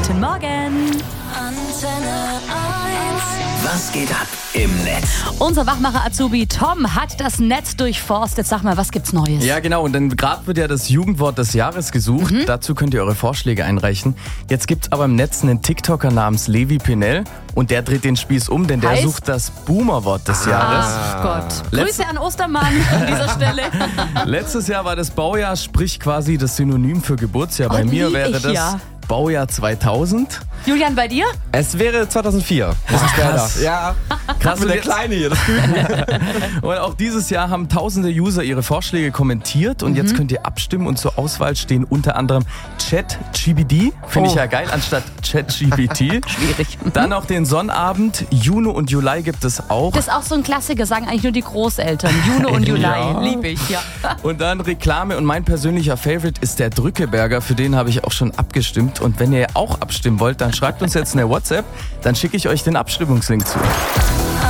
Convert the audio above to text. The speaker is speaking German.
Guten Morgen. Antenne 1. Was geht ab im Netz? Unser Wachmacher-Azubi Tom hat das Netz durchforstet. Sag mal, was gibt's Neues? Ja, genau. Und dann gerade wird ja das Jugendwort des Jahres gesucht. Dazu könnt ihr eure Vorschläge einreichen. Jetzt gibt's aber im Netz einen TikToker namens Levi Pinel. Und der dreht den Spieß um, denn der Heißt? sucht das Boomer-Wort des Jahres. Ach Gott. Grüße an Ostermann an dieser Stelle. Letztes Jahr war das Baujahr, sprich quasi das Synonym für Geburtsjahr. Bei mir lieb wäre ich das ja. Baujahr 2000. Julian, bei dir? Es wäre 2004. Das ist der da. Ja, Krass, mit und der Kleine hier. Das Küken. Und auch dieses Jahr haben tausende User ihre Vorschläge kommentiert und jetzt könnt ihr abstimmen und zur Auswahl stehen unter anderem ChatGPT, finde ich ja geil, anstatt ChatGPT. Schwierig. Dann auch den Sonnabend, Juno und Juli gibt es auch. Das ist auch so ein Klassiker, sagen eigentlich nur die Großeltern. Juno und Juli, Ja. lieb ich, ja. Und dann Reklame und mein persönlicher Favorite ist der Drückeberger, für den habe ich auch schon abgestimmt. Und wenn ihr auch abstimmen wollt, dann schreibt uns jetzt eine WhatsApp, dann schicke ich euch den Abstimmungslink zu.